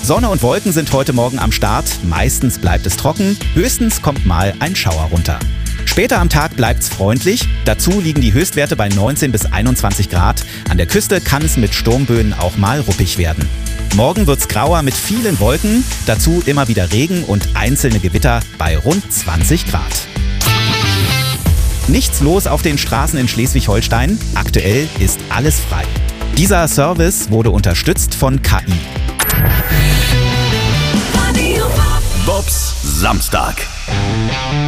Sonne und Wolken sind heute Morgen am Start. Meistens bleibt es trocken, höchstens kommt mal ein Schauer runter. Später am Tag bleibt's freundlich. Dazu liegen die Höchstwerte bei 19 bis 21 Grad. An der Küste kann es mit Sturmböen auch mal ruppig werden. Morgen wird's grauer mit vielen Wolken. Dazu immer wieder Regen und einzelne Gewitter bei rund 20 Grad. Nichts los auf den Straßen in Schleswig-Holstein. Aktuell ist alles frei. Dieser Service wurde unterstützt von KI. Bobs Samstag.